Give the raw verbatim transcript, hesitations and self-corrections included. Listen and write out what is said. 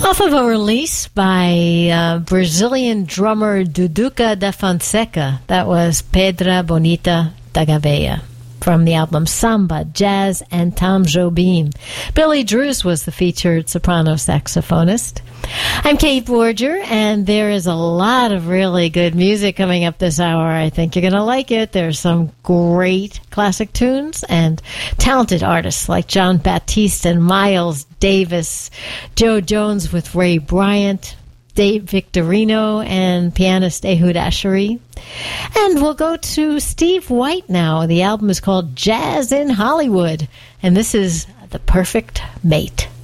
Off of a release by uh, Brazilian drummer Duduca da Fonseca, that was Pedra Bonita da Gaveia, from the album Samba, Jazz, and Tom Jobim. Billy Drews was the featured soprano saxophonist. I'm Kate Borger, and there is a lot of really good music coming up this hour. I think you're going to like it. There's some great classic tunes and talented artists like John Baptiste and Miles Davis, Joe Jones with Ray Bryant, Dave Victorino, and pianist Ehud Asheri. And we'll go to Steve White now. The album is called Jazz in Hollywood, and this is The Perfect Mate.